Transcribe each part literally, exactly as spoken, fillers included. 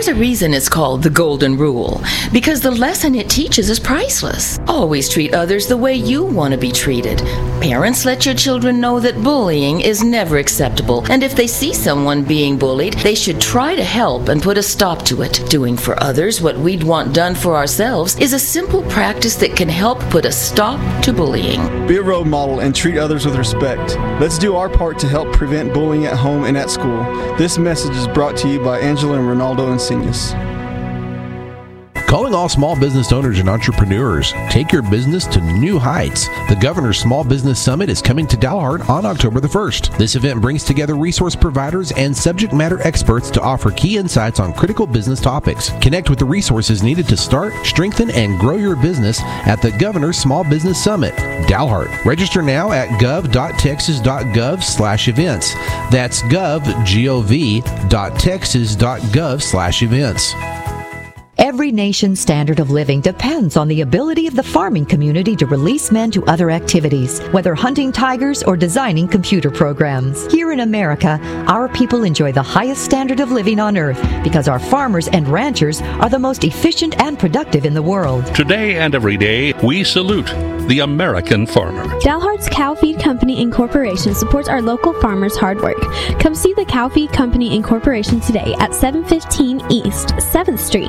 There's a reason it's called the Golden Rule, because the lesson it teaches is priceless. Always treat others the way you want to be treated. Parents, let your children know that bullying is never acceptable, and if they see someone being bullied, they should try to help and put a stop to it. Doing for others what we'd want done for ourselves is a simple practice that can help put a stop to bullying. Be a role model and treat others with respect. Let's do our part to help prevent bullying at home and at school. This message is brought to you by Angela and Ronaldo Insignis. Calling all small business owners and entrepreneurs. Take your business to new heights. The Governor's Small Business Summit is coming to Dalhart on October the first. This event brings together resource providers and subject matter experts to offer key insights on critical business topics. Connect with the resources needed to start, strengthen, and grow your business at the Governor's Small Business Summit, Dalhart. Register now at gov.texas.gov slash events. That's gov, G-O-V, dot texas dot gov slash events. Every nation's standard of living depends on the ability of the farming community to release men to other activities, whether hunting tigers or designing computer programs. Here in America, our people enjoy the highest standard of living on earth because our farmers and ranchers are the most efficient and productive in the world. Today and every day, we salute the American farmer. Dalhart's Cow Feed Company Incorporation supports our local farmers' hard work. Come see the Cow Feed Company Incorporation today at seven fifteen East seventh Street.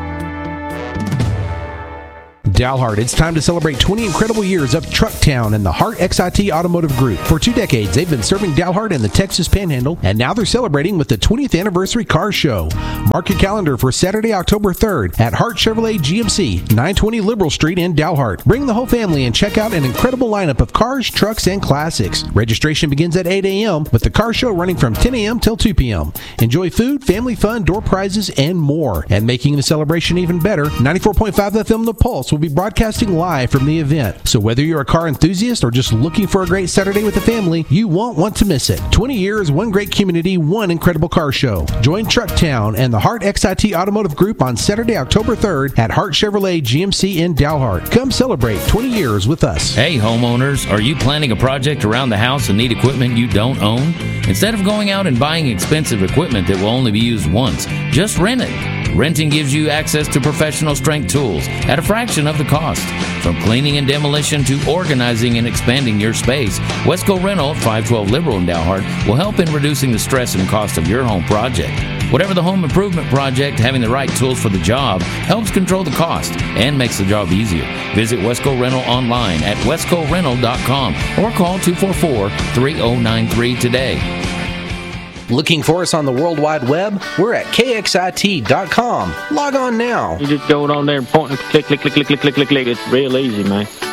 Dalhart, it's time to celebrate twenty incredible years of Trucktown and the Hart X I T Automotive Group. For two decades, they've been serving Dalhart and the Texas Panhandle, and now they're celebrating with the twentieth Anniversary Car Show. Mark your calendar for Saturday, October third at Hart Chevrolet G M C, nine twenty Liberal Street in Dalhart. Bring the whole family and check out an incredible lineup of cars, trucks, and classics. Registration begins at eight a.m. with the car show running from ten a.m. till two p.m. Enjoy food, family fun, door prizes, and more. And making the celebration even better, ninety-four point five F M The Pulse will be broadcasting live from the event. So whether you're a car enthusiast or just looking for a great Saturday with the family, you won't want to miss it. twenty years, one great community, one incredible car show. Join Trucktown and the Hart X I T Automotive Group on Saturday, October third at Hart Chevrolet G M C in Dalhart. Come celebrate twenty years with us. Hey homeowners, are you planning a project around the house and need equipment you don't own? Instead of going out and buying expensive equipment that will only be used once, just rent it. Renting gives you access to professional strength tools at a fraction of the cost. From cleaning and demolition to organizing and expanding your space, Wesco Rental at five twelve Liberal in Dalhart will help in reducing the stress and cost of your home project. Whatever the home improvement project, having the right tools for the job helps control the cost and makes the job easier. Visit Wesco Rental online at wesco rental dot com or call two four four, three oh nine three today. Looking for us on the World Wide Web? We're at K X I T dot com. Log on now. You just go on there and point and click, click, click, click, click, click, click. It's real easy, man.